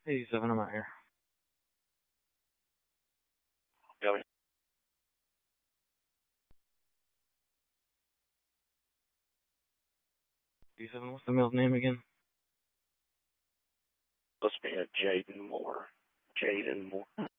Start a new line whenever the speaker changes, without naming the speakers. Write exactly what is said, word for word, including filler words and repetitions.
eighty-seven, I'm out here.
Got it.
eighty-seven, what's the male's name again?
Supposed to be a Jaden Moore. Jaden Moore.